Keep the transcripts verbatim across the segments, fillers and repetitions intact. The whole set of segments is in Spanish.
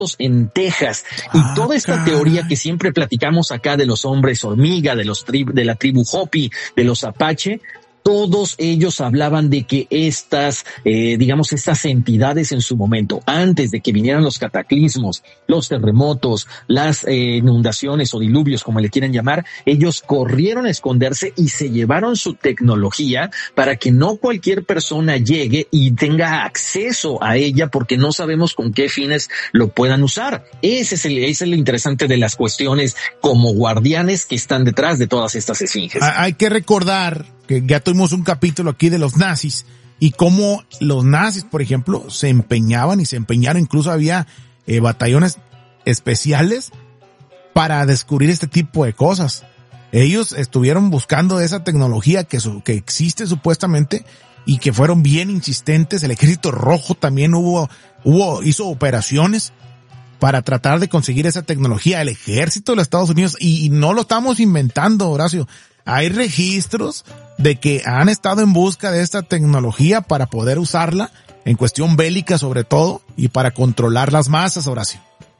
en Texas. Y ah, toda esta caray. teoría que siempre platicamos acá de los hombres hormiga, de los tri- de la tribu Hopi, de los Apache, todos ellos hablaban de que estas, eh, digamos, estas entidades en su momento, antes de que vinieran los cataclismos, los terremotos, las eh, inundaciones o diluvios, como le quieran llamar, ellos corrieron a esconderse y se llevaron su tecnología para que no cualquier persona llegue y tenga acceso a ella, porque no sabemos con qué fines lo puedan usar. Ese es el, ese es lo interesante de las cuestiones como guardianes que están detrás de todas estas esfinges. Hay que recordar que ya tuvimos un capítulo aquí de los nazis y cómo los nazis, por ejemplo, se empeñaban y se empeñaron, incluso había eh, batallones especiales para descubrir este tipo de cosas. Ellos estuvieron buscando esa tecnología que, su, que existe supuestamente y que fueron bien insistentes. El Ejército Rojo también hubo, hubo, hizo operaciones para tratar de conseguir esa tecnología. El Ejército de los Estados Unidos, y, y no lo estamos inventando, Horacio. Hay registros de que han estado en busca de esta tecnología para poder usarla en cuestión bélica sobre todo y para controlar las masas, Horacio.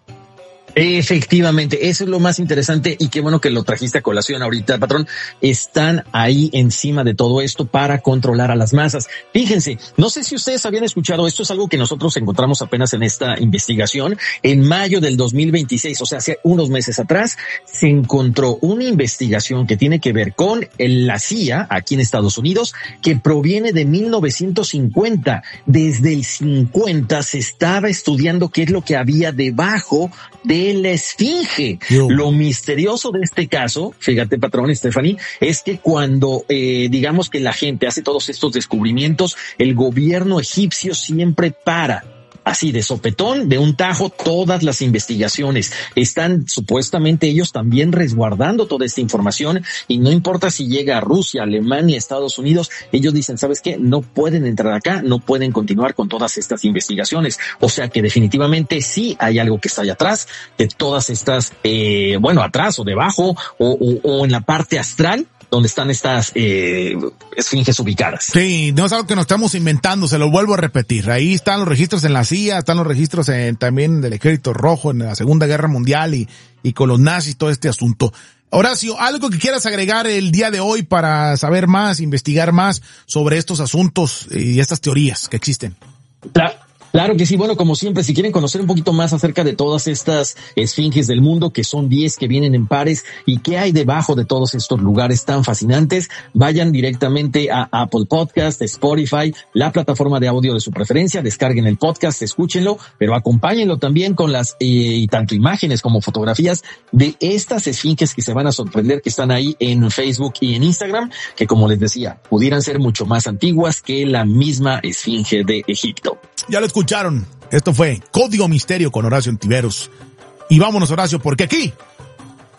Efectivamente, eso es lo más interesante y qué bueno que lo trajiste a colación ahorita, patrón. Están ahí encima de todo esto para controlar a las masas. Fíjense, no sé si ustedes habían escuchado, esto es algo que nosotros encontramos apenas en esta investigación. En mayo del dos mil veintiséis, o sea, hace unos meses atrás, se encontró una investigación que tiene que ver con la C I A aquí en Estados Unidos, que proviene de mil novecientos cincuenta. Desde el cincuenta se estaba estudiando qué es lo que había debajo de la esfinge. Yo. Lo misterioso de este caso, fíjate, patrón, Stephanie, es que cuando eh, digamos que la gente hace todos estos descubrimientos, el gobierno egipcio siempre para. Así de sopetón, de un tajo, todas las investigaciones. Están supuestamente ellos también resguardando toda esta información y no importa si llega a Rusia, Alemania, Estados Unidos, ellos dicen, ¿sabes qué? No pueden entrar acá, no pueden continuar con todas estas investigaciones. O sea que definitivamente sí hay algo que está allá atrás de todas estas, eh, bueno, atrás o debajo o, o, o en la parte astral, donde están estas eh, esfinges ubicadas. Sí, no es algo que nos estamos inventando, se lo vuelvo a repetir. Ahí están los registros en la C I A, están los registros en, también del Ejército Rojo en la Segunda Guerra Mundial y, y con los nazis, todo este asunto. Horacio, ¿algo que quieras agregar el día de hoy para saber más, investigar más sobre estos asuntos y estas teorías que existen? Claro. Claro que sí. Bueno, como siempre, si quieren conocer un poquito más acerca de todas estas esfinges del mundo, que son diez que vienen en pares y qué hay debajo de todos estos lugares tan fascinantes, vayan directamente a Apple Podcast, Spotify, la plataforma de audio de su preferencia, descarguen el podcast, escúchenlo, pero acompáñenlo también con las eh, tanto imágenes como fotografías de estas esfinges que se van a sorprender, que están ahí en Facebook y en Instagram, que como les decía, pudieran ser mucho más antiguas que la misma esfinge de Egipto. Ya lo escucharon. Esto fue Código Misterio con Horacio Ontiveros. Y vámonos, Horacio, porque aquí